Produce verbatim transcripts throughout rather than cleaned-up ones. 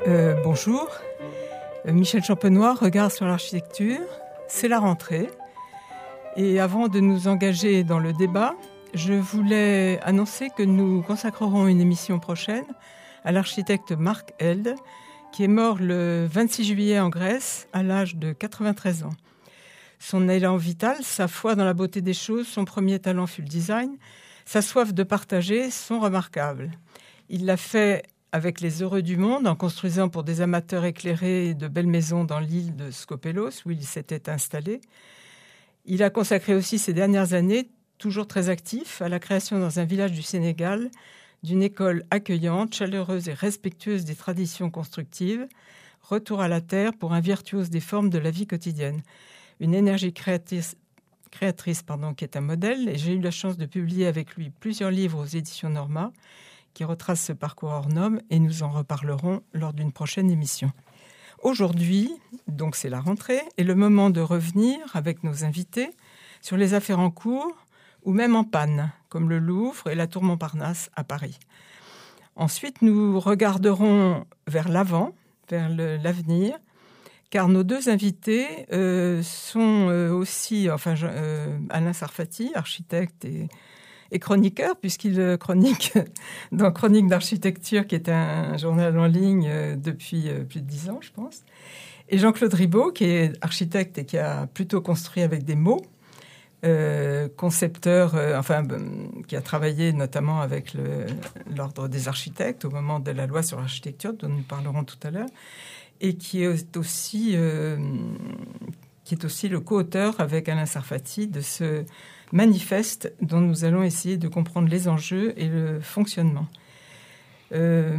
Euh, bonjour, euh, Michel Champenois, Regard sur l'architecture. C'est la rentrée. Et avant de nous engager dans le débat, je voulais annoncer que nous consacrerons une émission prochaine à l'architecte Marc Held, qui est mort le vingt-six juillet en Grèce, à l'âge de quatre-vingt-treize ans. Son élan vital, sa foi dans la beauté des choses, son premier talent fut le design, sa soif de partager sont remarquables. Il l'a fait avec les heureux du monde, en construisant pour des amateurs éclairés de belles maisons dans l'île de Skopelos, où il s'était installé. Il a consacré aussi ses dernières années, toujours très actif, à la création dans un village du Sénégal d'une école accueillante, chaleureuse et respectueuse des traditions constructives, retour à la terre pour un virtuose des formes de la vie quotidienne. Une énergie créatrice, créatrice pardon, qui est un modèle, et j'ai eu la chance de publier avec lui plusieurs livres aux éditions Norma, qui retrace ce parcours hors norme, et nous en reparlerons lors d'une prochaine émission. Aujourd'hui, donc c'est la rentrée, est le moment de revenir avec nos invités sur les affaires en cours ou même en panne, comme le Louvre et la Tour Montparnasse à Paris. Ensuite, nous regarderons vers l'avant, vers le, l'avenir, car nos deux invités euh, sont euh, aussi, enfin, euh, Alain Sarfati, architecte et et chroniqueur, puisqu'il chronique dans Chronique d'architecture, qui est un journal en ligne depuis plus de dix ans, je pense. Et Jean-Claude Ribaud, qui est architecte et qui a plutôt construit avec des mots, euh, concepteur, euh, enfin, qui a travaillé notamment avec le, l'Ordre des architectes au moment de la loi sur l'architecture, dont nous parlerons tout à l'heure, et qui est aussi, euh, qui est aussi le co-auteur avec Alain Sarfati de ce manifeste dont nous allons essayer de comprendre les enjeux et le fonctionnement. Euh,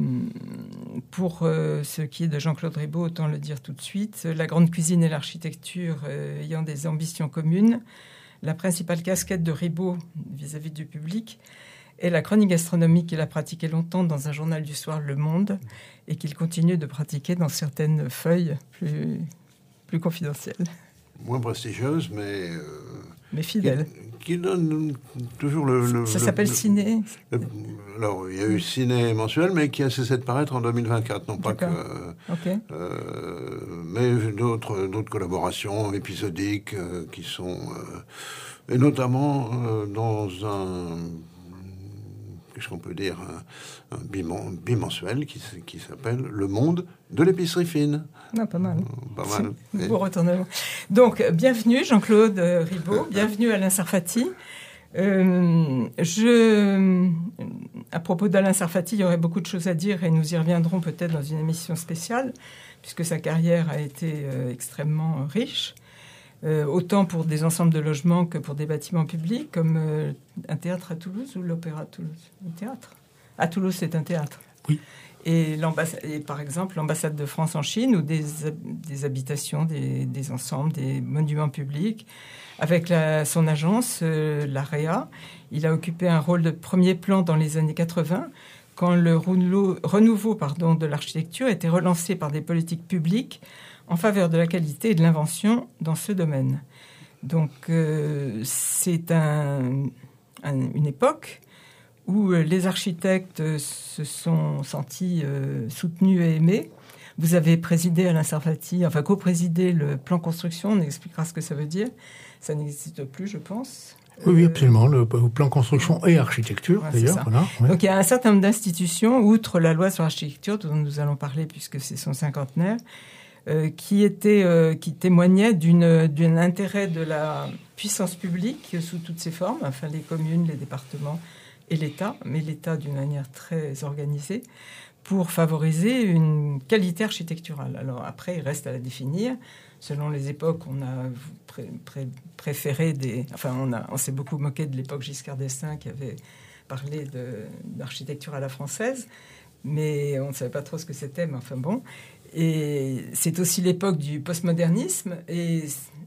pour euh, ce qui est de Jean-Claude Ribaud, autant le dire tout de suite, la grande cuisine et l'architecture euh, ayant des ambitions communes, la principale casquette de Ribaud vis-à-vis du public est la chronique gastronomique qu'il a pratiquée longtemps dans un journal du soir, Le Monde, et qu'il continue de pratiquer dans certaines feuilles plus, plus confidentielles. Moins prestigieuses, mais... Euh... Mais fidèle. Qui, qui donne toujours le... le ça le, s'appelle le, Ciné. Le, alors, il y a eu Ciné mensuel, mais qui a cessé de paraître en deux mille vingt-quatre. Non pas D'accord. que... Okay. Euh, mais d'autres, d'autres collaborations épisodiques euh, qui sont... Euh, et notamment euh, dans un... Qu'est-ce qu'on peut dire, un, un bimensuel qui, qui s'appelle Le Monde de l'épicerie fine. Non, pas mal. Euh, pas mal. Bon retournement. Donc, bienvenue Jean-Claude Ribaud, bienvenue Alain Sarfati. Euh, je, à propos d'Alain Sarfati, il y aurait beaucoup de choses à dire et nous y reviendrons peut-être dans une émission spéciale, puisque sa carrière a été euh, extrêmement riche. Euh, autant pour des ensembles de logements que pour des bâtiments publics, comme euh, un théâtre à Toulouse ou l'Opéra à Toulouse. Un théâtre. À Toulouse, c'est un théâtre. Oui. Et, et par exemple, l'ambassade de France en Chine, ou des, des habitations, des, des ensembles, des monuments publics. Avec la, son agence, euh, l'A R E A, il a occupé un rôle de premier plan dans les années quatre-vingts, quand le renouveau, renouveau pardon, de l'architecture était relancé par des politiques publiques en faveur de la qualité et de l'invention dans ce domaine. Donc, euh, c'est un, un, une époque où les architectes se sont sentis euh, soutenus et aimés. Vous avez présidé, Alain Sarfati, enfin co-présidé le plan construction, on expliquera ce que ça veut dire. Ça n'existe plus, je pense. Oui, oui, absolument. Le plan construction et architecture, ouais, d'ailleurs. Voilà, ouais. Donc, il y a un certain nombre d'institutions, outre la loi sur l'architecture, dont nous allons parler puisque c'est son cinquantenaire, Euh, qui, était, euh, qui témoignait d'une, d'un intérêt de la puissance publique sous toutes ses formes, enfin les communes, les départements et l'État, mais l'État d'une manière très organisée, pour favoriser une qualité architecturale. Alors après, il reste à la définir. Selon les époques, on a pré- pré- préféré des... Enfin, on, a, on s'est beaucoup moqué de l'époque Giscard d'Estaing qui avait parlé de, d'architecture à la française, mais on ne savait pas trop ce que c'était, mais enfin bon... Et c'est aussi l'époque du postmodernisme. Et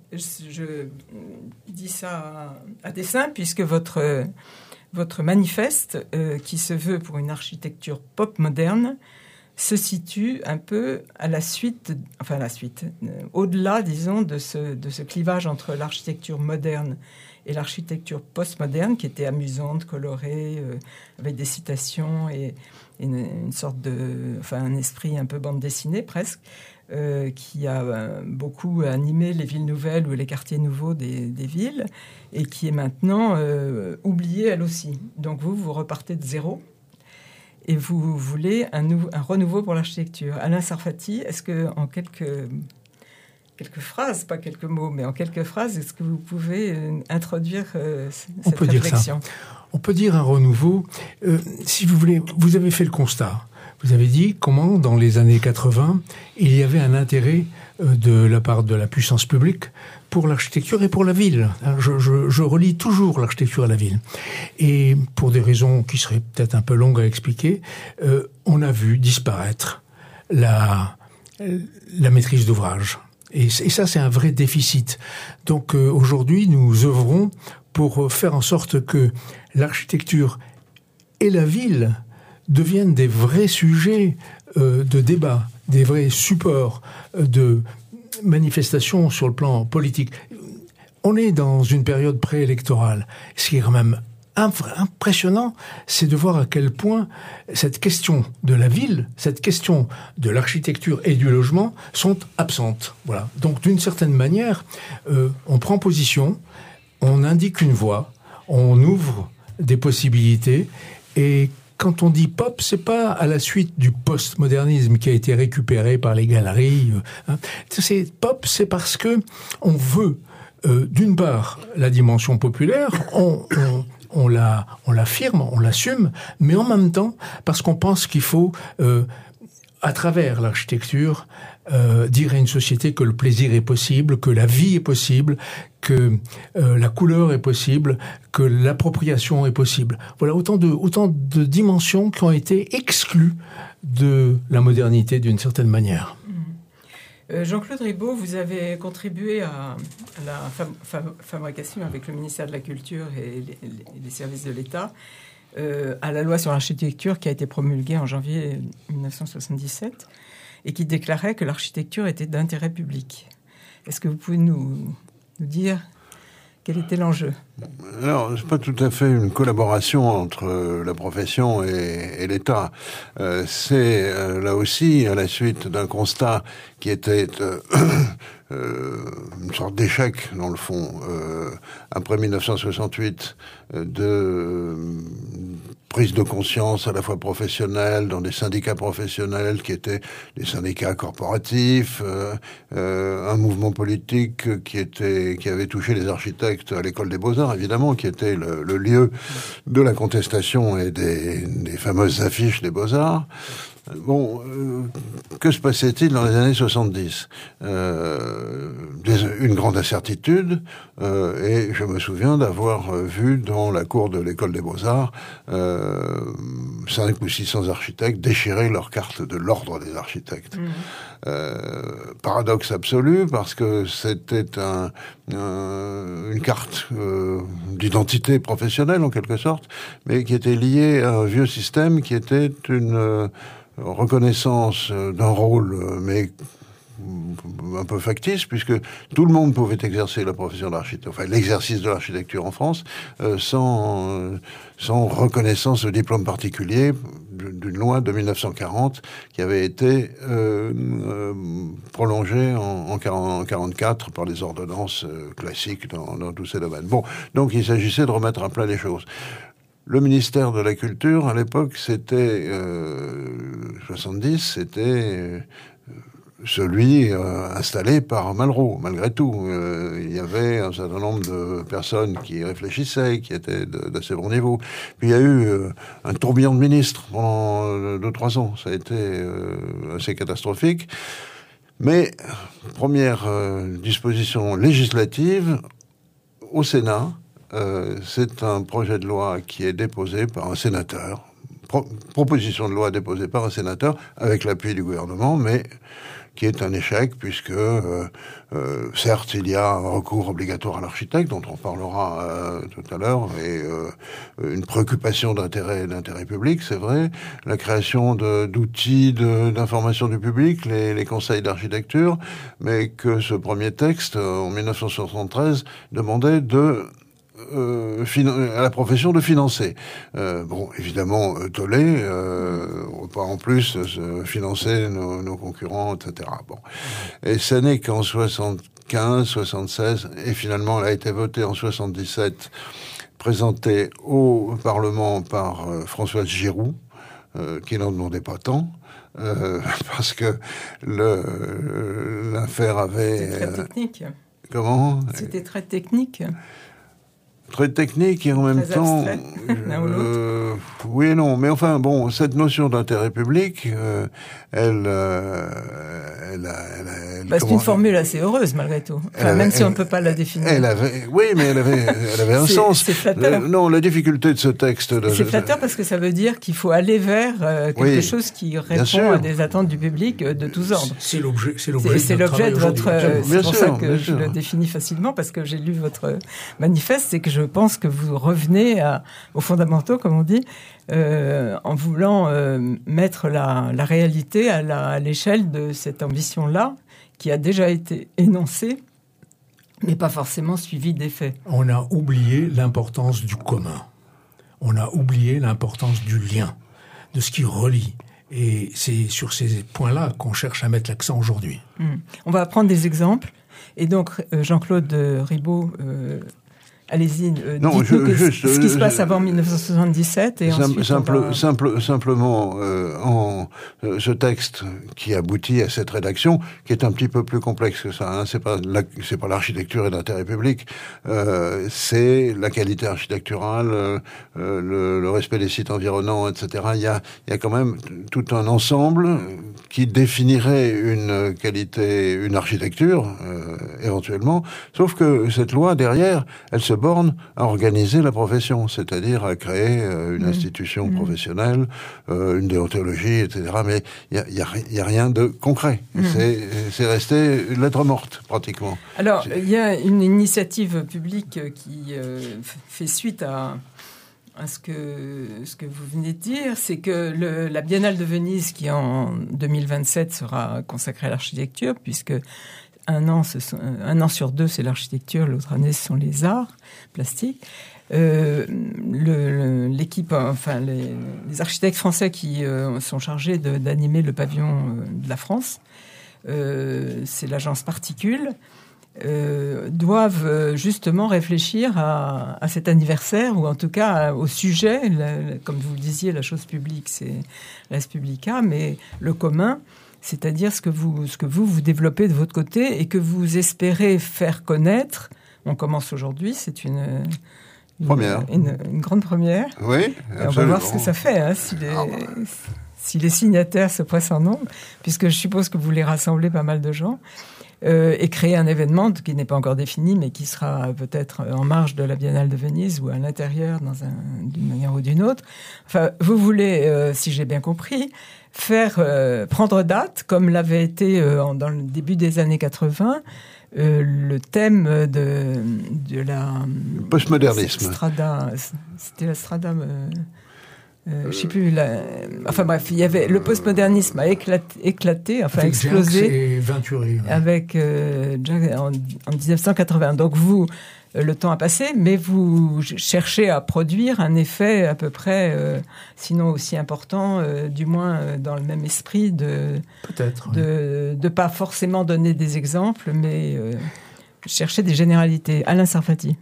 je dis ça à dessein, puisque votre, votre manifeste, euh, qui se veut pour une architecture pop moderne, se situe un peu à la suite, enfin à la suite, euh, au-delà, disons, de ce, de ce clivage entre l'architecture moderne et l'architecture postmoderne, qui était amusante, colorée, euh, avec des citations et, et une, une sorte de, enfin un esprit un peu bande dessinée presque, euh, qui a euh, beaucoup animé les villes nouvelles ou les quartiers nouveaux des, des villes, et qui est maintenant euh, oubliée elle aussi. Donc vous, vous repartez de zéro. Et vous voulez un, nouveau, un renouveau pour l'architecture. Alain Sarfati, est-ce que en quelques, quelques phrases, pas quelques mots, mais en quelques phrases, est-ce que vous pouvez euh, introduire euh, cette On peut réflexion ? dire ça. On peut dire un renouveau. Euh, si vous voulez, vous avez fait le constat. Vous avez dit comment, dans les années quatre-vingts, il y avait un intérêt euh, de la part de la puissance publique pour l'architecture et pour la ville. Je, je, je relie toujours l'architecture à la ville. Et pour des raisons qui seraient peut-être un peu longues à expliquer, euh, on a vu disparaître la, la maîtrise d'ouvrage. Et, et ça, c'est un vrai déficit. Donc euh, aujourd'hui, nous œuvrons pour faire en sorte que l'architecture et la ville deviennent des vrais sujets euh, de débat, des vrais supports euh, de manifestations sur le plan politique. On est dans une période préélectorale. Ce qui est quand même impressionnant, c'est de voir à quel point cette question de la ville, cette question de l'architecture et du logement sont absentes. Voilà. Donc, d'une certaine manière, euh, on prend position, on indique une voie, on ouvre des possibilités, et quand on dit pop, c'est pas à la suite du postmodernisme qui a été récupéré par les galeries. Hein. C'est pop, c'est parce que on veut, euh, d'une part, la dimension populaire, on, on, on la, on l'affirme, on l'assume, mais en même temps, parce qu'on pense qu'il faut, euh, à travers l'architecture, euh, dire à une société que le plaisir est possible, que la vie est possible, que euh, la couleur est possible, que l'appropriation est possible. Voilà autant de, autant de dimensions qui ont été exclues de la modernité d'une certaine manière. Euh, Jean-Claude Ribaud, vous avez contribué à, à la fab- fab- fabrication avec le ministère de la Culture et les, les, les services de l'État euh, à la loi sur l'architecture qui a été promulguée en janvier dix-neuf cent soixante-dix-sept et qui déclarait que l'architecture était d'intérêt public. Est-ce que vous pouvez nous, nous dire quel était l'enjeu ? Alors, c'est pas tout à fait une collaboration entre la profession et, et l'État. Euh, c'est euh, là aussi à la suite d'un constat qui était euh, euh, une sorte d'échec, dans le fond, euh, après dix-neuf cent soixante-huit, euh, de euh, prise de conscience à la fois professionnelle, dans des syndicats professionnels qui étaient des syndicats corporatifs, euh, euh, un mouvement politique qui était qui avait touché les architectes à l'école des Beaux-Arts, évidemment, qui était le, le lieu de la contestation et des, des fameuses affiches des Beaux-Arts. Bon, euh, que se passait-il dans les années soixante-dix ? euh, des, Une grande incertitude, euh, et je me souviens d'avoir vu dans la cour de l'école des Beaux-Arts euh, cinq ou six cents architectes déchirer leur carte de l'ordre des architectes. Mmh. Euh, paradoxe absolu, parce que c'était un, un, une carte euh, d'identité professionnelle, en quelque sorte, mais qui était liée à un vieux système qui était une euh, reconnaissance d'un rôle, mais un peu factice, puisque tout le monde pouvait exercer la profession d'architecte, enfin l'exercice de l'architecture en France, euh, sans, euh, sans reconnaissance de diplôme particulier d'une loi de dix-neuf cent quarante qui avait été euh, euh, prolongée en, en quarante-quatre par les ordonnances euh, classiques dans, dans tous ces domaines. Bon, donc il s'agissait de remettre à plat les choses. Le ministère de la Culture, à l'époque, c'était euh, soixante-dix, c'était euh, celui euh, installé par Malraux. Malgré tout, euh, il y avait un certain nombre de personnes qui réfléchissaient, qui étaient de, d'assez bon niveau. Puis il y a eu euh, un tourbillon de ministres pendant euh, deux, trois ans. Ça a été euh, assez catastrophique. Mais première euh, disposition législative au Sénat. Euh, c'est un projet de loi qui est déposé par un sénateur, pro- proposition de loi déposée par un sénateur avec l'appui du gouvernement, mais qui est un échec, puisque, euh, euh, certes, il y a un recours obligatoire à l'architecte, dont on parlera euh, tout à l'heure, et euh, une préoccupation d'intérêt, d'intérêt public, c'est vrai, la création de, d'outils de, d'information du public, les, les conseils d'architecture, mais que ce premier texte, en dix-neuf cent soixante-treize, demandait de... Euh, à la profession de financer. Euh, bon, évidemment, euh, tollé, euh, on va pas en plus euh, financer nos, nos concurrents, et cetera. Bon, et ça n'est qu'en soixante-quinze, soixante-seize, et finalement, elle a été votée en soixante-dix-sept, présentée au Parlement par euh, Françoise Giroud, euh, qui n'en demandait pas tant. Euh, parce que le, l'affaire avait... C'était très technique. Euh, comment ? C'était très technique. Très technique et en même très temps, l'un ou l'autre. Euh, oui et non. Mais enfin, bon, cette notion d'intérêt public, euh, elle, euh, elle, a, elle, a, elle bah, c'est une formule assez heureuse malgré tout. Enfin, avait, même si elle, on ne peut pas la définir. Elle avait, oui, mais elle avait, elle avait un c'est, sens. C'est flatteur. Le, non, la difficulté de ce texte. De, c'est flatteur parce que ça veut dire qu'il faut aller vers euh, quelque oui, chose qui répond à des attentes du public euh, de tous ordres. C'est l'objet, c'est l'objet, c'est, c'est de, l'objet de votre. Euh, c'est pour sûr, ça que je sûr. le définis facilement parce que j'ai lu votre manifeste, c'est que je pense que vous revenez à, aux fondamentaux, comme on dit, euh, en voulant euh, mettre la, la réalité à, la, à l'échelle de cette ambition-là, qui a déjà été énoncée, mais pas forcément suivie des faits. On a oublié l'importance du commun. On a oublié l'importance du lien, de ce qui relie. Et c'est sur ces points-là qu'on cherche à mettre l'accent aujourd'hui. Mmh. On va prendre des exemples. Et donc, Jean-Claude Ribaud... Euh, Allez-y, euh, non, dites-nous je, que, juste, ce qui se passe avant dix-neuf cent soixante-dix-sept et simple, ensuite simple, va... simple, simplement euh, en euh, ce texte qui aboutit à cette rédaction, qui est un petit peu plus complexe que ça. Hein, c'est pas la, c'est pas l'architecture et l'intérêt public, euh, c'est la qualité architecturale, euh, le, le respect des sites environnants, et cetera. Il y a, il y a quand même tout un ensemble qui définirait une qualité, une architecture euh, éventuellement. Sauf que cette loi derrière, elle se borne à organiser la profession, c'est-à-dire à créer euh, une mmh. institution mmh. professionnelle, euh, une déontologie, et cetera. Mais il y a, y a rien de concret. Mmh. C'est, c'est resté lettre morte, pratiquement. Alors, il y a une initiative publique qui euh, fait suite à, à ce, que, ce que vous venez de dire, c'est que le, la Biennale de Venise, qui en deux mille vingt-sept sera consacrée à l'architecture, puisque Un an, ce sont, un an sur deux, c'est l'architecture, l'autre année, ce sont les arts plastiques. Euh, le, le, l'équipe, enfin, les, les architectes français qui euh, sont chargés de, d'animer le pavillon euh, de la France, euh, c'est l'agence Particule, euh, doivent justement réfléchir à, à cet anniversaire, ou en tout cas au sujet, la, comme vous le disiez, la chose publique, c'est res publica, mais le commun, c'est-à-dire ce que vous, ce que vous, vous développez de votre côté et que vous espérez faire connaître. On commence aujourd'hui, c'est une, une, première. une, une grande première. Oui, et on va voir ce que ça fait, hein, si, les, ah ouais. si les signataires se pressent en nombre, puisque je suppose que vous voulez rassembler pas mal de gens, euh, et créer un événement qui n'est pas encore défini, mais qui sera peut-être en marge de la Biennale de Venise ou à l'intérieur, dans un, d'une manière ou d'une autre. Enfin, vous voulez, euh, si j'ai bien compris, faire euh, prendre date, comme l'avait été euh, en, dans le début des années quatre-vingts, euh, le thème de, de la... postmodernisme. Strada, c'était la Strada... Euh, euh, je sais plus... La, enfin bref, il y avait... Le postmodernisme a éclaté, éclaté enfin avec explosé... Et Venturi, ouais. Avec euh, en, en dix-neuf cent quatre-vingts. Donc vous... Le temps a passé, mais vous cherchez à produire un effet à peu près, euh, sinon aussi important, euh, du moins euh, dans le même esprit de... Peut-être. De, oui. de pas forcément donner des exemples, mais euh, chercher des généralités. Alain Sarfati.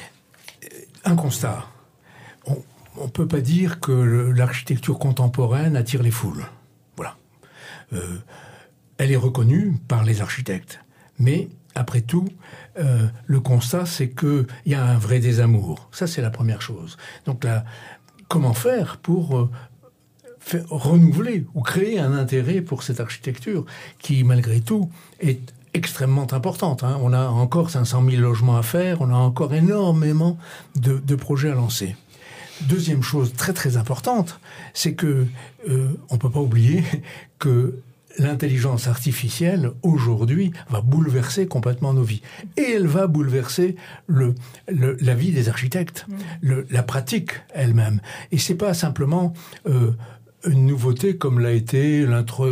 Un constat. On ne peut pas dire que le, l'architecture contemporaine attire les foules. Voilà. Euh, elle est reconnue par les architectes, mais... Après tout, euh, le constat, c'est qu'il y a un vrai désamour. Ça, c'est la première chose. Donc là, comment faire pour euh, faire, renouveler ou créer un intérêt pour cette architecture qui, malgré tout, est extrêmement importante, hein. On a encore cinq cent mille logements à faire, on a encore énormément de, de projets à lancer. deuxième chose très très importante, c'est que euh, on peut pas oublier que l'intelligence artificielle, aujourd'hui, va bouleverser complètement nos vies. Et elle va bouleverser le, le, la vie des architectes, mmh. le, la pratique elle-même. Et c'est pas simplement euh, une nouveauté comme l'a été l'intro,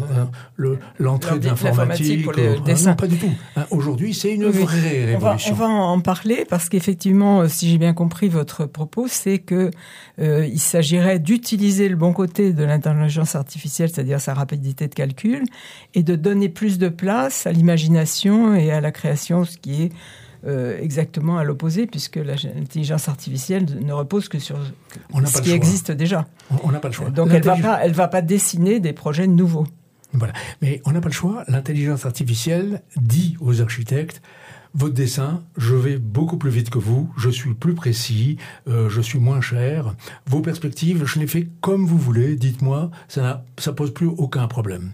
le, l'entrée de l'informatique. Pour les euh, dessins. Non, pas du tout. Hein, aujourd'hui, c'est une oui, vraie révolution. On va, on va en parler parce qu'effectivement, si j'ai bien compris votre propos, c'est que euh, il s'agirait d'utiliser le bon côté de l'intelligence artificielle, c'est-à-dire sa rapidité de calcul, et de donner plus de place à l'imagination et à la création, ce qui est Euh, exactement à l'opposé, puisque l'intelligence artificielle ne repose que sur ce qui existe déjà. On n'a pas le choix. Donc elle va pas, elle va pas dessiner des projets nouveaux. Voilà. Mais on n'a pas le choix. L'intelligence artificielle dit aux architectes: votre dessin, je vais beaucoup plus vite que vous, je suis plus précis, euh, je suis moins cher. Vos perspectives, je les fais comme vous voulez. Dites-moi, ça n'a, ça pose plus aucun problème.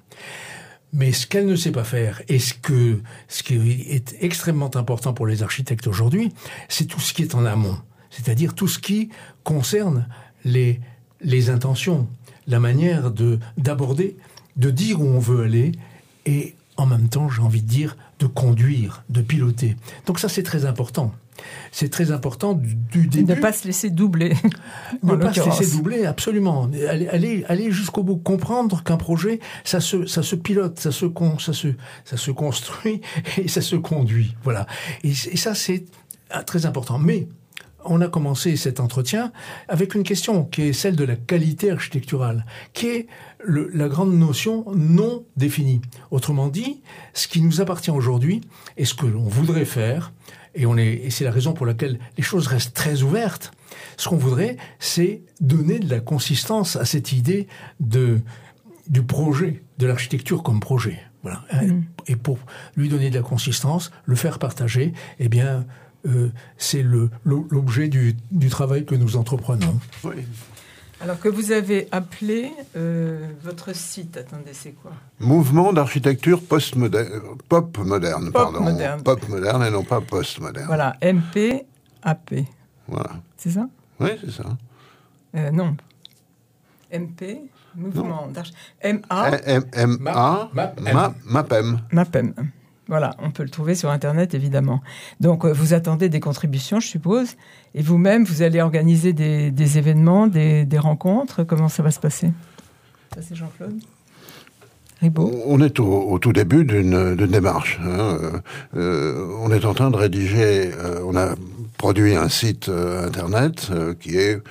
Mais ce qu'elle ne sait pas faire, et ce que ce qui est extrêmement important pour les architectes aujourd'hui, c'est tout ce qui est en amont, c'est-à-dire tout ce qui concerne les les intentions, la manière de d'aborder, de dire où on veut aller, et en même temps, j'ai envie de dire, de conduire, de piloter. Donc ça, c'est très important. C'est très important du, du début. Ne pas se laisser doubler. Ne pas se laisser doubler, absolument. Aller, aller, aller jusqu'au bout, comprendre qu'un projet, ça se, ça se pilote, ça se, con, ça se, ça se construit et ça se conduit. Voilà. Et, et ça, c'est très important. Mais on a commencé cet entretien avec une question qui est celle de la qualité architecturale, qui est le, la grande notion non définie. Autrement dit, ce qui nous appartient aujourd'hui et ce que l'on voudrait faire, et, on est, et c'est la raison pour laquelle les choses restent très ouvertes, ce qu'on voudrait, c'est donner de la consistance à cette idée de, du projet, de l'architecture comme projet. Voilà. Mmh. Et pour lui donner de la consistance, le faire partager, eh bien, euh, c'est le, l'objet du, du travail que nous entreprenons. Oui. Alors que vous avez appelé euh, votre site, attendez, c'est quoi ? Mouvement d'architecture post-moderne, pop moderne, pop pardon. Moderne. Pop moderne et non pas post-moderne. Voilà, M P A P. Voilà. C'est ça ? Oui, c'est ça. Euh, non. M P, mouvement d'architecture. M A. M A. MAPEM. MAPEM. Voilà, on peut le trouver sur Internet, évidemment. Donc, euh, vous attendez des contributions, je suppose, et vous-même, vous allez organiser des, des événements, des, des rencontres. Comment ça va se passer ? Ça, c'est Jean-Claude Ribaud. On est au, au tout début d'une, d'une démarche. Hein. Euh, on est en train de rédiger, euh, on a produit un site euh, Internet euh, qui est,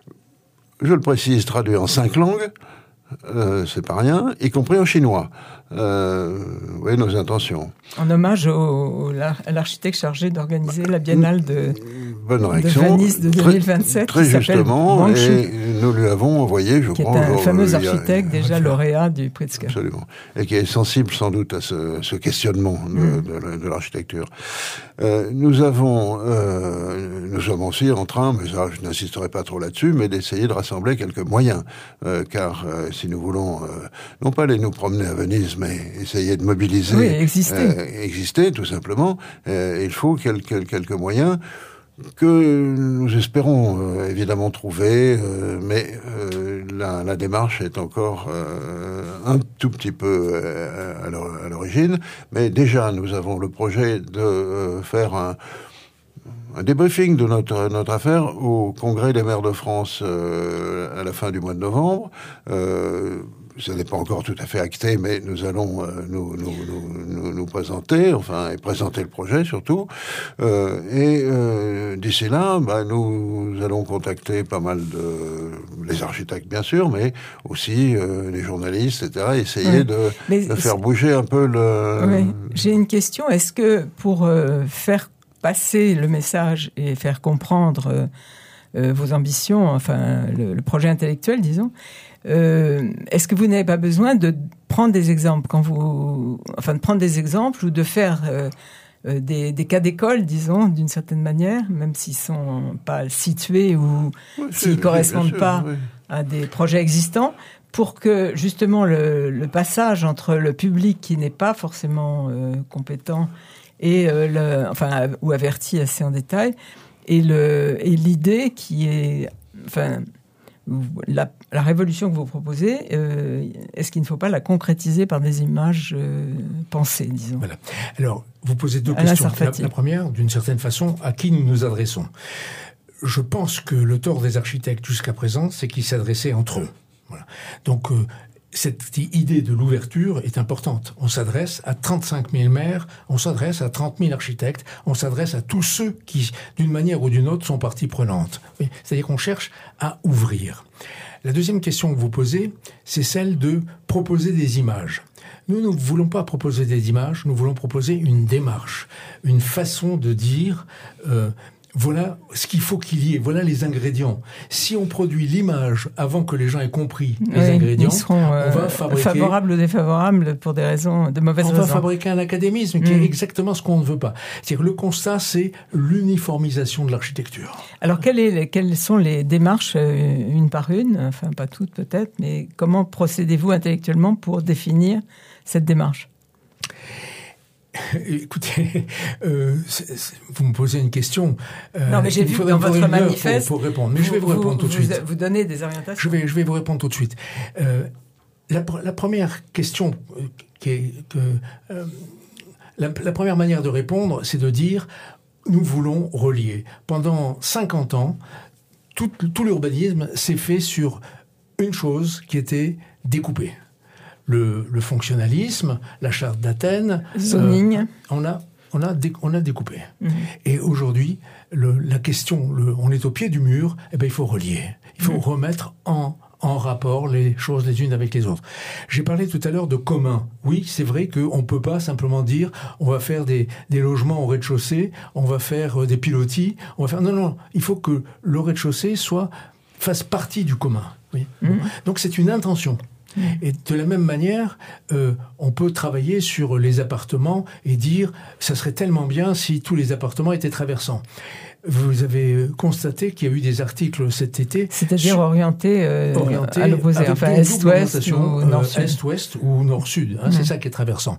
je le précise, traduit en cinq langues. Euh, c'est pas rien, y compris en chinois. Euh, vous voyez nos intentions. En hommage au, au, à l'architecte chargé d'organiser la Biennale de, Bonne réaction. de Venise de deux mille vingt-sept. Très, très justement, et nous lui avons envoyé, je qui crois... Qui est un genre, fameux architecte, a, déjà lauréat du Pritzker. Absolument. Et qui est sensible sans doute à ce, ce questionnement de, mmh. de, de, de l'architecture. Euh, nous avons... Euh, nous sommes aussi en train, mais ça, je n'insisterai pas trop là-dessus, mais d'essayer de rassembler quelques moyens. Euh, car euh, si nous voulons, euh, non pas aller nous promener à Venise, mais essayer de mobiliser... Oui, exister. Euh, exister, tout simplement. Euh, il faut quelques, quelques moyens que nous espérons euh, évidemment trouver, euh, mais euh, la, la démarche est encore euh, un tout petit peu euh, à l'origine. Mais déjà, nous avons le projet de euh, faire un, un débriefing de notre, notre affaire au Congrès des maires de France euh, à la fin du mois de novembre. Euh, Ça n'est pas encore tout à fait acté, mais nous allons euh, nous, nous, nous, nous, nous présenter, enfin, et présenter le projet surtout. Euh, et euh, d'ici là, bah, nous allons contacter pas mal de... les architectes, bien sûr, mais aussi euh, les journalistes, et cetera, essayer oui. de, de faire bouger un peu le... Oui. J'ai une question. Est-ce que pour euh, faire passer le message et faire comprendre euh, euh, vos ambitions, enfin, le, le projet intellectuel, disons... Euh, est-ce que vous n'avez pas besoin de prendre des exemples quand vous, enfin de prendre des exemples ou de faire euh, euh, des, des cas d'école, disons, d'une certaine manière, même s'ils sont pas situés ou oui, s'ils correspondent sûr, pas oui. à des projets existants, pour que justement le, le passage entre le public qui n'est pas forcément euh, compétent et euh, le, enfin ou averti assez en détail et le et l'idée qui est enfin, la, la révolution que vous proposez, euh, est-ce qu'il ne faut pas la concrétiser par des images euh, pensées, disons? Voilà. Alors, vous posez deux Alain questions. La, Sarfati. la première, d'une certaine façon, à qui nous nous adressons? Je pense que le tort des architectes jusqu'à présent, c'est qu'ils s'adressaient entre eux. Voilà. Donc, euh, cette idée de l'ouverture est importante. On s'adresse à trente-cinq mille maires, on s'adresse à trente mille architectes, on s'adresse à tous ceux qui, d'une manière ou d'une autre, sont partie prenante. Oui, c'est-à-dire qu'on cherche à ouvrir. La deuxième question que vous posez, c'est celle de proposer des images. Nous ne voulons pas proposer des images, nous voulons proposer une démarche, une façon de dire... Euh, Voilà ce qu'il faut qu'il y ait, voilà les ingrédients. Si on produit l'image avant que les gens aient compris les oui, ingrédients, ils seront euh, on va fabriquer... favorables ou défavorables pour des raisons, de mauvaises on raisons. On va fabriquer un académisme qui mmh. est exactement ce qu'on ne veut pas. C'est-à-dire le constat, c'est l'uniformisation de l'architecture. Alors, quelle est, quelles sont les démarches, euh, une par une, enfin pas toutes peut-être, mais comment procédez-vous intellectuellement pour définir cette démarche ? Écoutez, euh, c'est, c'est, vous me posez une question. Euh, non, mais j'ai vu dans votre manifeste pour, pour répondre. Mais vous, je vais vous, vous répondre tout de vous, suite. Vous donnez des orientations. Je vais, je vais vous répondre tout de suite. Euh, la, la première question, qui est, que, euh, la, la première manière de répondre, c'est de dire nous voulons relier. Pendant cinquante ans, tout, tout l'urbanisme s'est fait sur une chose qui était découpée. Le, le fonctionnalisme, la charte d'Athènes, zoning. Euh, on a on a dé, on a découpé. Mmh. Et aujourd'hui, le, la question, le, on est au pied du mur. Eh ben il faut relier. Il faut mmh. remettre en en rapport les choses les unes avec les autres. J'ai parlé tout à l'heure de commun. Oui, c'est vrai qu'on peut pas simplement dire on va faire des des logements au rez-de-chaussée, on va faire des pilotis, on va faire non non. Il faut que le rez-de-chaussée soit fasse partie du commun. Oui. Mmh. Bon. Donc c'est une intention. Et de la même manière, euh, on peut travailler sur les appartements et dire ça serait tellement bien si tous les appartements étaient traversants. Vous avez constaté qu'il y a eu des articles cet été... C'est-à-dire orientés euh, orienté à l'opposé, enfin est-ouest ou nord-sud. Euh, est-ouest ou nord-sud, hein, mmh. c'est ça qui est traversant.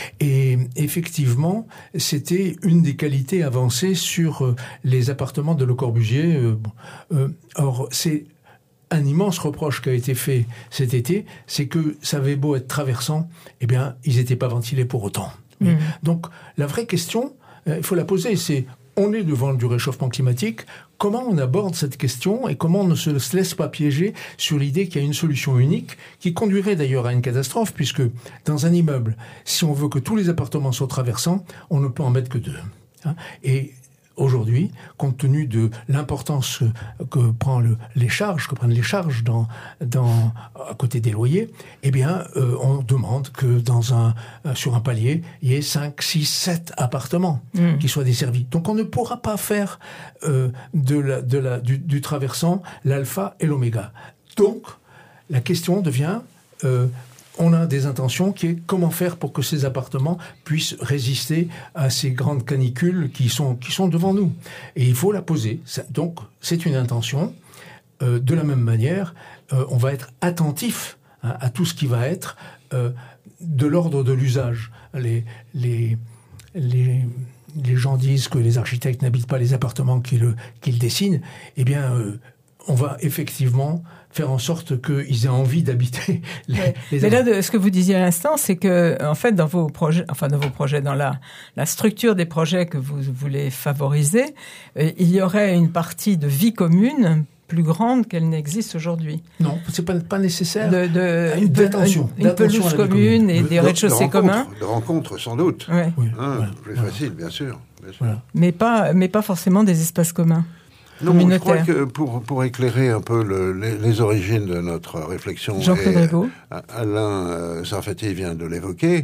Et effectivement, c'était une des qualités avancées sur euh, les appartements de Le Corbusier. Euh, euh, or, c'est... Un immense reproche qui a été fait cet été, c'est que ça avait beau être traversant, eh bien, ils n'étaient pas ventilés pour autant. Mmh. Donc, la vraie question, il euh, faut la poser, c'est on est devant du réchauffement climatique, comment on aborde cette question et comment on ne se laisse pas piéger sur l'idée qu'il y a une solution unique qui conduirait d'ailleurs à une catastrophe, puisque dans un immeuble, si on veut que tous les appartements soient traversants, on ne peut en mettre que deux. Hein, et aujourd'hui, compte tenu de l'importance que prend le, les charges, que prennent les charges dans, dans, à côté des loyers, eh bien, euh, on demande que dans un, euh, sur un palier, il y ait cinq, six, sept appartements mmh. qui soient desservis. Donc, on ne pourra pas faire euh, de la, de la, du, du traversant l'alpha et l'oméga. Donc, la question devient... Euh, on a des intentions qui est comment faire pour que ces appartements puissent résister à ces grandes canicules qui sont, qui sont devant nous. Et il faut la poser. Donc, c'est une intention. Euh, de la même manière, euh, on va être attentif hein, à tout ce qui va être euh, de l'ordre de l'usage. Les, les, les, les gens disent que les architectes n'habitent pas les appartements qu'ils, qu'ils dessinent. Eh bien, euh, on va effectivement faire en sorte qu'ils aient envie d'habiter les, ouais. les Mais là, de, ce que vous disiez à l'instant, c'est que, en fait, dans vos projets, enfin, dans vos projets, dans la, la structure des projets que vous voulez favoriser, euh, il y aurait une partie de vie commune plus grande qu'elle n'existe aujourd'hui. Non, c'est pas, pas nécessaire. De, de, une, d'attention, une, une pelouse commune et de, des rez-de-chaussée communs. De rencontres, sans doute. Ouais. Oui, hein, voilà, plus voilà. facile, bien sûr. Bien sûr. Voilà. Mais pas, mais pas forcément des espaces communs. Non, je crois que pour, pour éclairer un peu le, les, les origines de notre réflexion, Jean-Claude Rigaud. Alain euh, Sarfati vient de l'évoquer,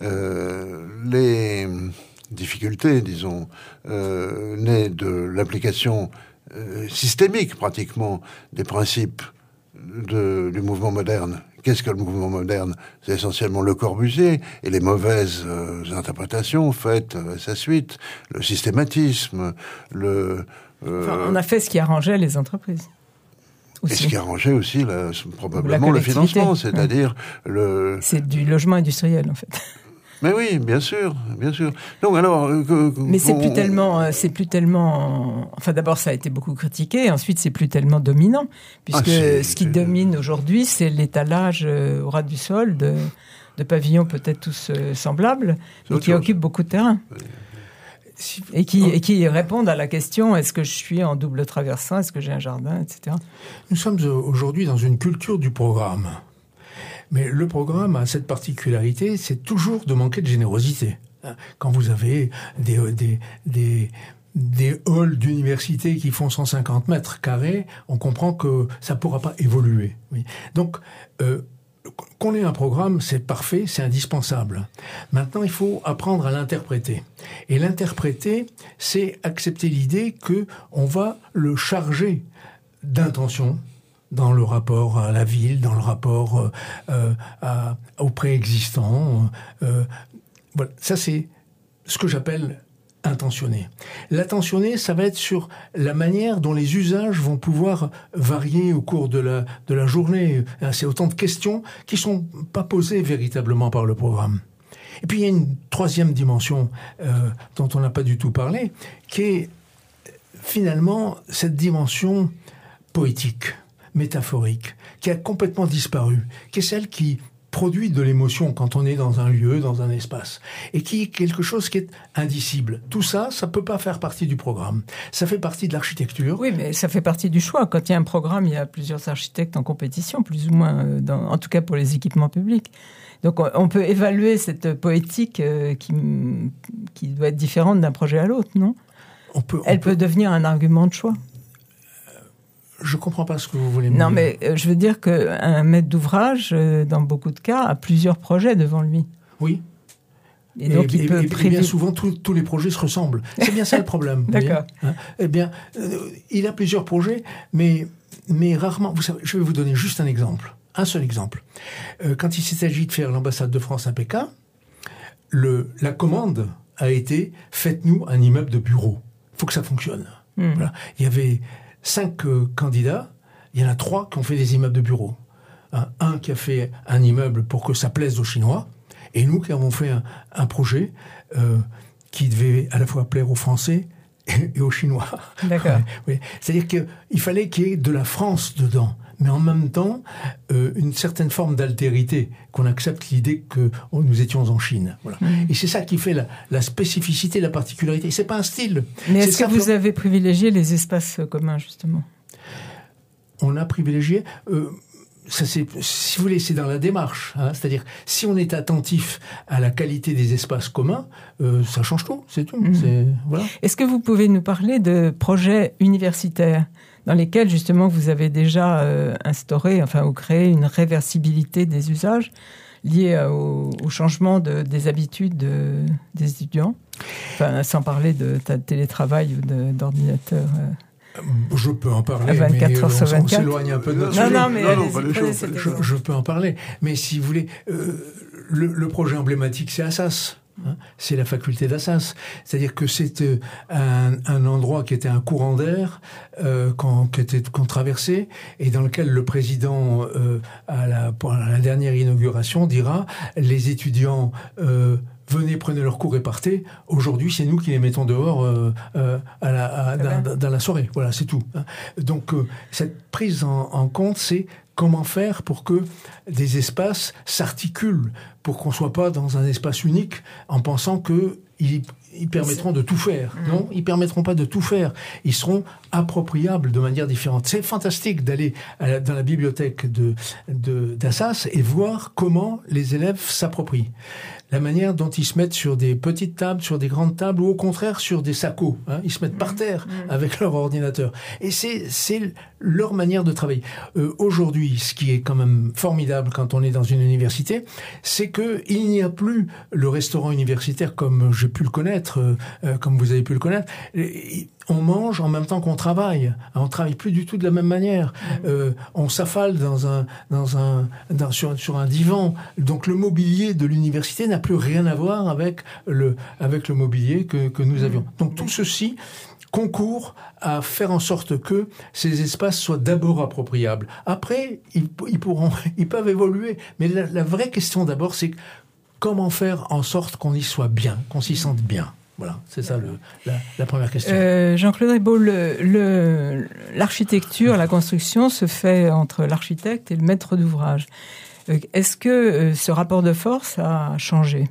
euh, les difficultés, disons, euh, nées de l'application euh, systémique, pratiquement, des principes de, du mouvement moderne. Qu'est-ce que le mouvement moderne ? C'est essentiellement Le Corbusier et les mauvaises euh, interprétations faites à sa suite, le systématisme, le... Euh, enfin, on a fait ce qui arrangeait les entreprises. Aussi. Et ce qui arrangeait aussi, là, probablement, le financement, c'est-à-dire ouais. le... C'est du logement industriel, en fait. Mais oui, bien sûr, bien sûr. Donc alors, euh, que, que, mais c'est on, plus tellement, c'est plus tellement. Enfin, d'abord, ça a été beaucoup critiqué. Ensuite, c'est plus tellement dominant, puisque ah, ce qui domine aujourd'hui, c'est l'étalage au ras du sol de, de pavillons peut-être tous semblables, mais qui chose. occupent beaucoup de terrain. Oui. Et qui, et qui répondent à la question, est-ce que je suis en double traversant, est-ce que j'ai un jardin, et cetera. Nous sommes aujourd'hui dans une culture du programme. Mais le programme a cette particularité, c'est toujours de manquer de générosité. Quand vous avez des, des, des, des halls d'université qui font cent cinquante mètres carrés, on comprend que ça ne pourra pas évoluer. Oui. Donc, euh, qu'on ait un programme, c'est parfait, c'est indispensable. Maintenant, il faut apprendre à l'interpréter. Et l'interpréter, c'est accepter l'idée que on va le charger d'intention dans le rapport à la ville, dans le rapport euh, à, au préexistant. Euh, voilà. Ça, c'est ce que j'appelle intentionné. L'attentionné, ça va être sur la manière dont les usages vont pouvoir varier au cours de la, de la journée. C'est autant de questions qui sont pas posées véritablement par le programme. Et puis il y a une troisième dimension euh, dont on n'a pas du tout parlé, qui est finalement cette dimension poétique, métaphorique, qui a complètement disparu, qui est celle qui produit de l'émotion quand on est dans un lieu, dans un espace, et qui est quelque chose qui est indicible. Tout ça, ça peut pas faire partie du programme. Ça fait partie de l'architecture. Oui, mais ça fait partie du choix. Quand il y a un programme, il y a plusieurs architectes en compétition, plus ou moins, dans, en tout cas pour les équipements publics. Donc on peut évaluer cette poétique euh, qui, qui doit être différente d'un projet à l'autre, non ? on peut, on Elle peut... peut devenir un argument de choix. Je comprends pas ce que vous voulez me dire. Non, dire. mais euh, je veux dire qu'un maître d'ouvrage, euh, dans beaucoup de cas, a plusieurs projets devant lui. Oui. Et donc, et, il peut et, priver... et bien souvent, tous, tous les projets se ressemblent. C'est bien ça le problème. D'accord. Hein eh bien, euh, il a plusieurs projets, mais, mais rarement... Vous savez, je vais vous donner juste un exemple. Un seul exemple. Euh, quand il s'agit de faire l'ambassade de France à Pékin, le, la commande a été « Faites-nous un immeuble de bureau ». Il faut que ça fonctionne. Mmh. Voilà. Il y avait... Cinq euh, candidats, il y en a trois qui ont fait des immeubles de bureaux. Un, un qui a fait un immeuble pour que ça plaise aux Chinois, et nous qui avons fait un, un projet euh, qui devait à la fois plaire aux Français et, et aux Chinois. D'accord. Oui. C'est-à-dire qu'il fallait qu'il y ait de la France dedans, mais en même temps, euh, une certaine forme d'altérité, qu'on accepte l'idée que oh, nous étions en Chine. Voilà. Mmh. Et c'est ça qui fait la, la spécificité, la particularité. C'est pas un style. Mais est-ce c'est que vous avez privilégié les espaces communs, justement ? On a privilégié... Euh, ça, c'est, si vous voulez, c'est dans la démarche. Hein, c'est-à-dire, si on est attentif à la qualité des espaces communs, euh, ça change tout, c'est tout. Mmh. C'est, voilà. Est-ce que vous pouvez nous parler de projets universitaires dans lesquels, justement, vous avez déjà euh, instauré, enfin, ou créé une réversibilité des usages liés euh, au, au changement de, des habitudes de, des étudiants, enfin, sans parler de, de télétravail ou de, d'ordinateur euh. Je peux en parler, vingt-quatre mais heures sur vingt-quatre. On s'éloigne un peu de notre non, sujet. Non, mais non, non, allez-y, je, je peux en parler. Mais si vous voulez, euh, le, le projet emblématique, c'est Assas. Hein, c'est la faculté d'Assas. C'est-à-dire que c'est euh, un, un endroit qui était un courant d'air euh, qu'on, qui était, qu'on traversait et dans lequel le président, euh, à, la, pour la dernière inauguration, dira les étudiants... Euh, venez, prenez leurs cours et partez. Aujourd'hui, c'est nous qui les mettons dehors euh, euh, à la, à, dans, dans la soirée. Voilà, c'est tout. Hein. Donc, euh, cette prise en, en compte, c'est comment faire pour que des espaces s'articulent, pour qu'on ne soit pas dans un espace unique en pensant que ils, ils permettront de tout faire. Mmh. Non, ils permettront pas de tout faire. Ils seront appropriables de manière différente. C'est fantastique d'aller à la, dans la bibliothèque de, de, d'Assas et voir comment les élèves s'approprient. La manière dont ils se mettent sur des petites tables, sur des grandes tables, ou au contraire sur des sacos. Hein. Ils se mettent par terre mmh. avec leur ordinateur. Et c'est, c'est leur manière de travailler. Euh, aujourd'hui, ce qui est quand même formidable quand on est dans une université, c'est qu'il n'y a plus le restaurant universitaire comme j'ai pu le connaître, euh, comme vous avez pu le connaître. Et on mange en même temps qu'on travaille. On travaille plus du tout de la même manière. Mmh. Euh, on s'affale dans un, dans un, dans, sur, sur un divan. Donc le mobilier de l'université n'a plus rien à voir avec le, avec le mobilier que, que nous avions. Donc tout ceci concourt à faire en sorte que ces espaces soient d'abord appropriables. Après, ils, ils pourront, ils peuvent évoluer. Mais la, la vraie question d'abord, c'est comment faire en sorte qu'on y soit bien, qu'on s'y sente bien? Voilà, c'est ça le, la, la première question. Euh, Jean-Claude Ribaud, le, le, l'architecture, la construction se fait entre l'architecte et le maître d'ouvrage. Euh, est-ce que euh, ce rapport de force a changé?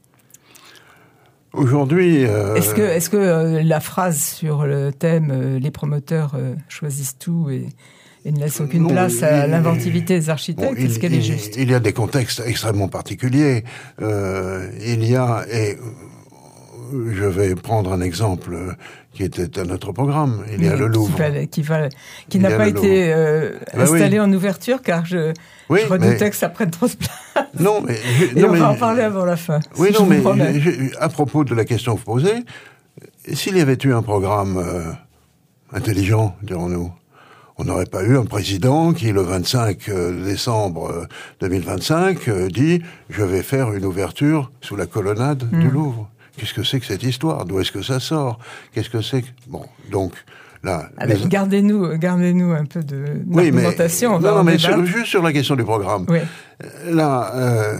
Aujourd'hui... Euh... Est-ce que, est-ce que euh, la phrase sur le thème euh, « les promoteurs euh, choisissent tout » et et ne laisse aucune non, place à il, l'inventivité des architectes, bon, est-ce qu'elle est juste? Il y a des contextes extrêmement particuliers. Euh, il y a, et je vais prendre un exemple qui était à notre programme, il y a oui, le Louvre. Qui, va, qui, va, qui n'a pas été euh, ben installé oui. en ouverture, car je, oui, je redoutais mais... que ça prenne trop de place. Non, mais... Je, et non, on mais, va en parler avant la fin. Oui, si non, mais je, je, à propos de la question que vous posez, s'il y avait eu un programme euh, intelligent, dirons-nous, on n'aurait pas eu un président qui, le vingt-cinq décembre deux mille vingt-cinq, dit « Je vais faire une ouverture sous la colonnade mmh. du Louvre ». Qu'est-ce que c'est que cette histoire? D'où est-ce que ça sort? Qu'est-ce que c'est que... Bon, donc... Là, Alors, les... gardez-nous, gardez-nous un peu de oui, d'argumentation. Mais, non, non, mais sur, juste sur la question du programme. Oui. Là,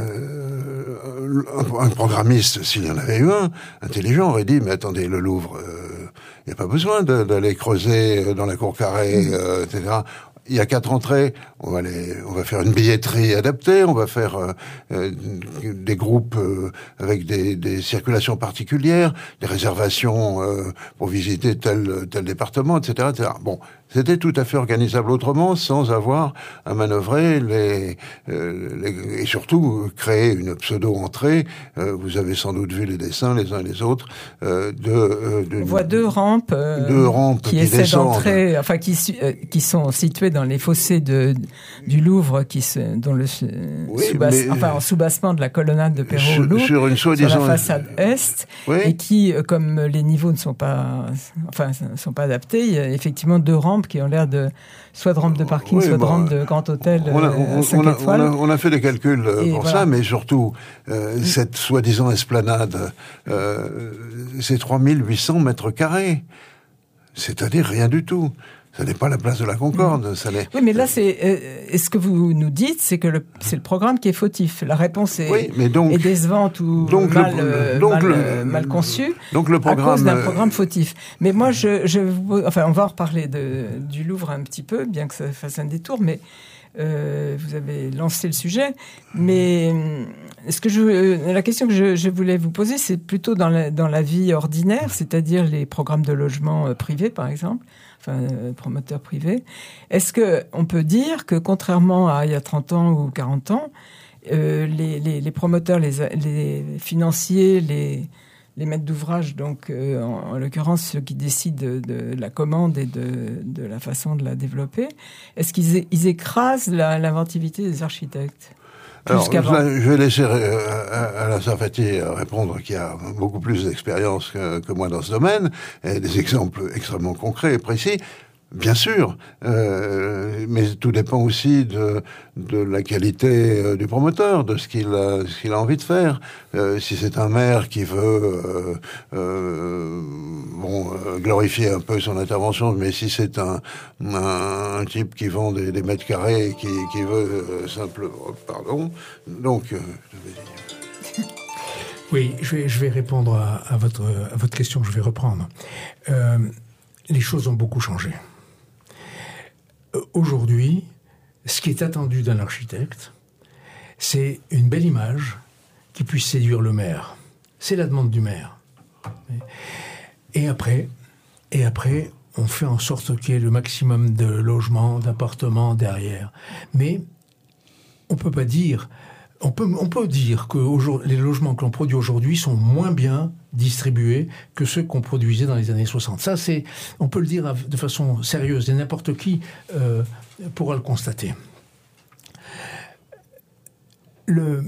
euh, un, un programmiste, s'il y en avait eu un, intelligent, aurait dit, mais attendez, le Louvre, il euh, n'y a pas besoin de, d'aller creuser dans la cour carrée, mmh. euh, et cetera. Il y a quatre entrées, on va les, on va faire une billetterie adaptée, on va faire euh, euh, des groupes euh, avec des, des circulations particulières, des réservations euh, pour visiter tel tel département, et cetera, et cetera. Bon, c'était tout à fait organisable autrement, sans avoir à manœuvrer les, euh, les et surtout créer une pseudo-entrée. Euh, vous avez sans doute vu les dessins les uns et les autres euh, de. Euh, de on voit deux rampes, euh, deux rampes qui, qui essaient d'entrer, enfin qui euh, qui sont situées dans les fossés de du Louvre, qui se dont le oui, sous-bas, enfin en soubassement de la colonnade de Perrault au Louvre, sur, une sur la façade est, oui. et qui, comme les niveaux ne sont pas, enfin ne sont pas adaptés, il y a effectivement deux rampes qui ont l'air de soit de rampe de parking, oui, soit de bah, rampe de grand hôtel on a, on, cinq on a, étoiles. On a, on a fait des calculs et pour voilà. ça, mais surtout, euh, mmh. cette soi-disant esplanade, euh, c'est trois mille huit cents mètres carrés. C'est-à-dire rien du tout. Ça n'est pas la place de la Concorde. Mmh. Ça n'est... Oui, mais là, c'est euh, ce que vous nous dites, c'est que le, c'est le programme qui est fautif. La réponse est, oui, mais donc, est décevante ou donc mal, le, euh, donc mal, le, euh, mal conçue donc le programme, à cause d'un programme fautif. Mais moi, je, je, enfin, on va en reparler de, du Louvre un petit peu, bien que ça fasse un détour, mais euh, vous avez lancé le sujet. Mais ce que je, la question que je, je voulais vous poser, c'est plutôt dans la, dans la vie ordinaire, c'est-à-dire les programmes de logement privés, par exemple. Enfin, euh, promoteurs privés. Est-ce que on peut dire que, contrairement à il y a trente ans ou quarante ans, euh, les, les, les promoteurs, les, les financiers, les, les maîtres d'ouvrage, donc euh, en, en l'occurrence ceux qui décident de, de la commande et de, de la façon de la développer, est-ce qu'ils é, ils écrasent la, l'inventivité des architectes? Alors, je vais laisser euh, Alain Sarfati répondre, qui a beaucoup plus d'expérience que, que moi dans ce domaine, et des exemples extrêmement concrets et précis. Bien sûr, euh, mais tout dépend aussi de, de la qualité euh, du promoteur, de ce qu'il a, ce qu'il a envie de faire. Euh, si c'est un maire qui veut euh, euh, bon, euh, glorifier un peu son intervention, mais si c'est un, un, un type qui vend des, des mètres carrés et qui, qui veut euh, simplement... Pardon. Donc... Euh, oui, je vais, je vais répondre à, à, votre, à votre question, je vais reprendre. Euh, les choses ont beaucoup changé. Aujourd'hui, ce qui est attendu d'un architecte, c'est une belle image qui puisse séduire le maire. C'est la demande du maire. Et après, et après, on fait en sorte qu'il y ait le maximum de logements, d'appartements derrière. Mais on peut pas dire, on peut, on peut dire que les logements que l'on produit aujourd'hui sont moins bien distribués que ceux qu'on produisait dans les années soixante. Ça, c'est, on peut le dire de façon sérieuse, et n'importe qui euh, pourra le constater. Le,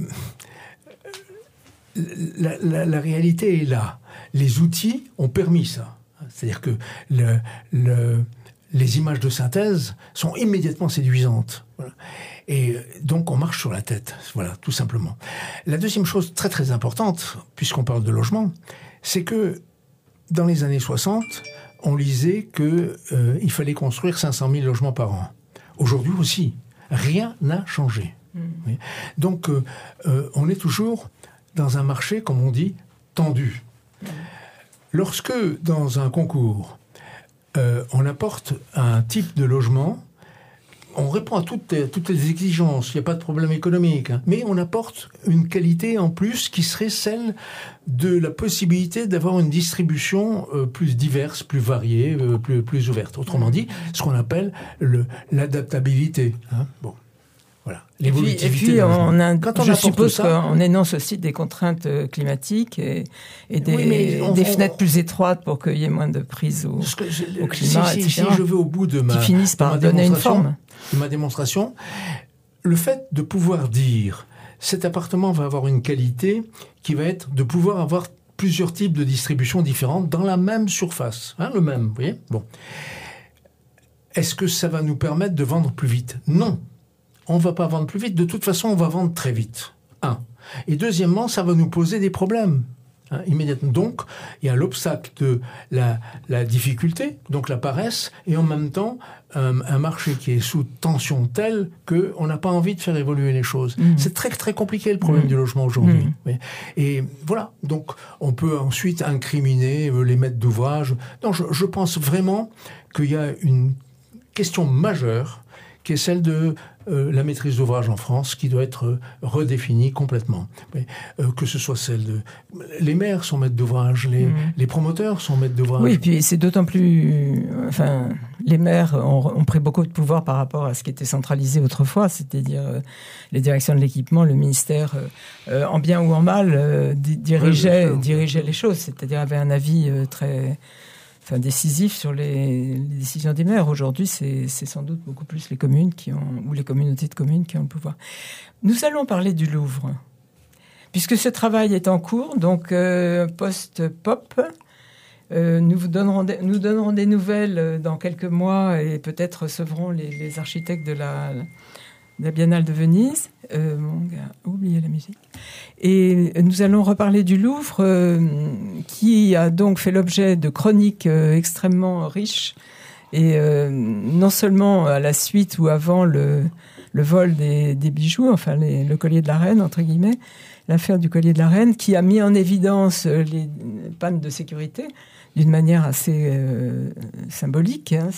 la, la, la réalité est là. Les outils ont permis ça. C'est-à-dire que le, le, les images de synthèse sont immédiatement séduisantes. Voilà. Et donc, on marche sur la tête. Voilà, tout simplement. La deuxième chose très, très importante, puisqu'on parle de logement, c'est que dans les années soixante, on lisait qu'il euh, fallait construire cinq cent mille logements par an. Aujourd'hui aussi, rien n'a changé. Mmh. Donc, euh, euh, on est toujours dans un marché, comme on dit, tendu. Lorsque, dans un concours, euh, on apporte un type de logement, on répond à toutes, à toutes les exigences, il n'y a pas de problème économique, hein, mais on apporte une qualité en plus qui serait celle de la possibilité d'avoir une distribution euh, plus diverse, plus variée, euh, plus, plus ouverte. Autrement dit, ce qu'on appelle le, l'adaptabilité. Hein. Bon. Voilà. Et puis, et puis on a, Quand on je suppose ça, qu'on énonce aussi des contraintes climatiques et, et des, oui, on, des on, fenêtres on, plus étroites pour qu'il y ait moins de prise au, je, au climat, si, et cetera. Si je vais au bout de ma, qui finissent par donner une forme. De ma démonstration, le fait de pouvoir dire cet appartement va avoir une qualité qui va être de pouvoir avoir plusieurs types de distributions différentes dans la même surface, hein, le même, vous voyez. Bon, est-ce que ça va nous permettre de vendre plus vite ? Non. On ne va pas vendre plus vite. De toute façon, on va vendre très vite. Un. Et deuxièmement, ça va nous poser des problèmes. Hein, immédiatement. Donc, il y a l'obstacle de la, la difficulté, donc la paresse, et en même temps, un, un marché qui est sous tension telle qu'on n'a pas envie de faire évoluer les choses. Mmh. C'est très, très compliqué, le problème mmh. du logement aujourd'hui. Mmh. Et voilà. Donc, on peut ensuite incriminer les maîtres d'ouvrage. Non, je, je pense vraiment qu'il y a une question majeure qui est celle de euh, la maîtrise d'ouvrage en France, qui doit être euh, redéfinie complètement. Mais, euh, que ce soit celle de... Les maires sont maîtres d'ouvrage, les, mmh. les promoteurs sont maîtres d'ouvrage. Oui, et puis c'est d'autant plus... Enfin, les maires ont, ont pris beaucoup de pouvoir par rapport à ce qui était centralisé autrefois, c'est-à-dire euh, les directions de l'équipement, le ministère, euh, en bien ou en mal, euh, dirigeait, oui, dirigeait les choses, c'est-à-dire avait un avis euh, très... Enfin, décisif sur les, les décisions des maires. Aujourd'hui, c'est, c'est sans doute beaucoup plus les communes qui ont, ou les communautés de communes qui ont le pouvoir. Nous allons parler du Louvre, puisque ce travail est en cours, donc euh, post-pop. Euh, nous vous donnerons des, nous donnerons des nouvelles dans quelques mois et peut-être recevrons les, les architectes de la, de la Biennale de Venise. Euh, mon gars, oubliez la musique. Et nous allons reparler du Louvre, euh, qui a donc fait l'objet de chroniques euh, extrêmement riches, et euh, non seulement à la suite ou avant le, le vol des, des bijoux, enfin les, le collier de la reine, entre guillemets, l'affaire du collier de la reine, qui a mis en évidence les pannes de sécurité d'une manière assez euh, symbolique, hein.